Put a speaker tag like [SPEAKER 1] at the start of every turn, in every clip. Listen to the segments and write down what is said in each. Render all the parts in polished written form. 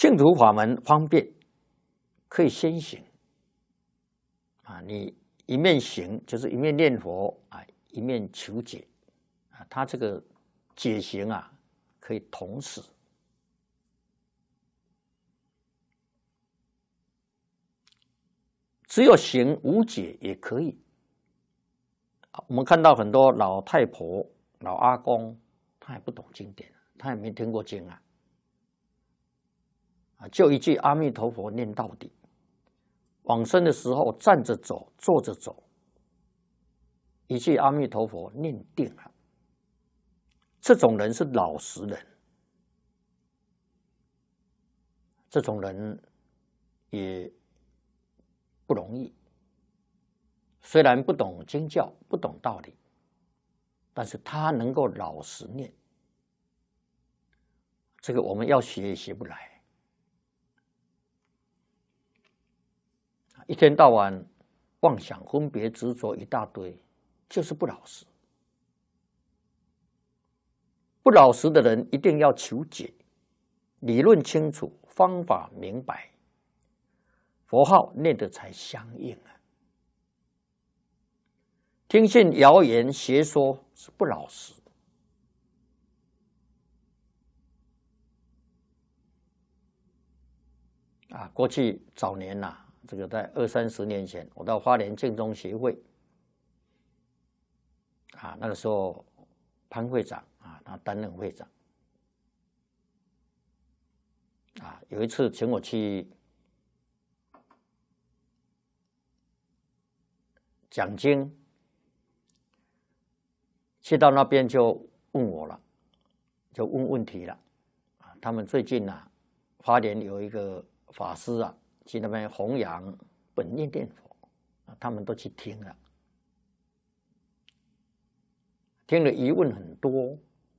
[SPEAKER 1] 净土法门方便，可以先行啊，你一面行就是一面念佛啊，一面求解啊，他这个解行啊可以同时。只有行无解也可以。我们看到很多老太婆、老阿公，他也不懂经典，他也没听过经啊，就一句阿弥陀佛念到底。往生的时候站着走，坐着走，一句阿弥陀佛念定了。这种人是老实人，这种人也不容易。虽然不懂经教，不懂道理，但是他能够老实念，这个我们要学也学不来。一天到晚妄想、分别、执着一大堆，就是不老实。不老实的人一定要求解，理论清楚，方法明白，佛号念得才相应啊。听信谣言邪说是不老实。过去早年这个在20-30年前，我到花莲净宗协会那个时候潘会长他担任会长有一次请我去讲经。去到那边就问我了，就问问题了。他们最近花莲有一个法师去那边弘扬本愿念佛，他们都去听了，听了疑问很多。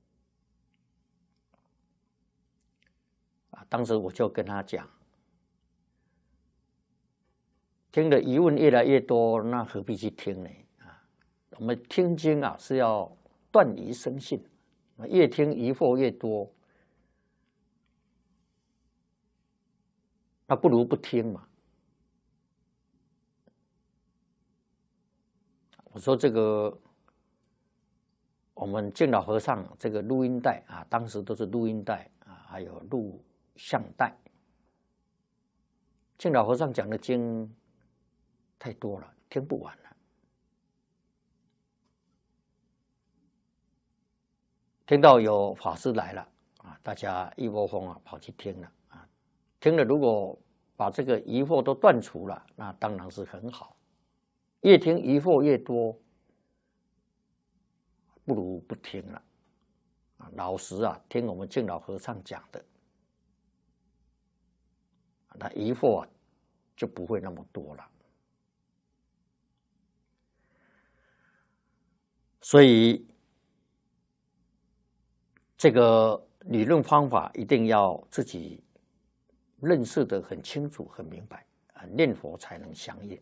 [SPEAKER 1] 当时我就跟他讲，听了疑问越来越多，那何必去听呢？我们听经是要断疑生信，越听疑惑越多，那不如不听嘛。我说这个我们净老和尚这个录音带当时都是录音带还有录像带。净老和尚讲的经太多了，听不完了。听到有法师来了大家一窝蜂跑去听了听了如果把这个疑惑都断除了，那当然是很好。越听疑惑越多，不如不听了老实听我们净老和尚讲的，那疑惑就不会那么多了。所以这个理论方法一定要自己认识得很清楚、很明白念佛才能相应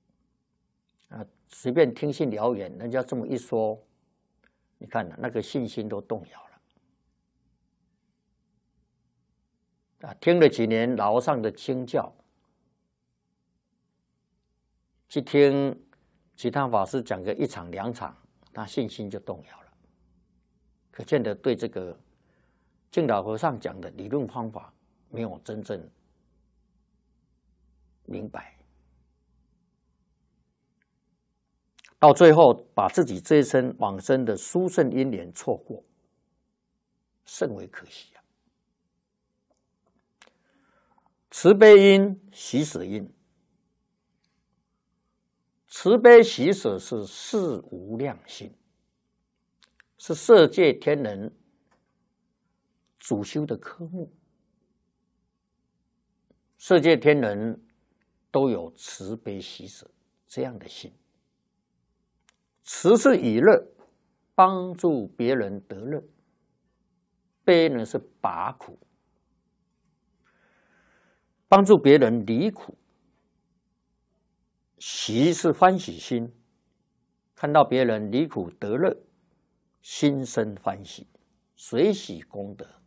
[SPEAKER 1] 随便听信谣言，人家这么一说，你看那个信心都动摇了听了几年老和尚的经教，去听其他法师讲个1场2场，他信心就动摇了。可见得对这个净老和尚讲的理论方法没有真正明白，到最后把自己这一生往生的殊胜因缘错过，甚为可惜慈悲因、喜舍因，慈悲喜舍是事无量心，是色界天人主修的科目。色界天人都有慈悲喜舍这样的心。慈是以乐，帮助别人得乐；悲呢是拔苦，帮助别人离苦。喜是欢喜心，看到别人离苦得乐，心生欢喜，随喜功德。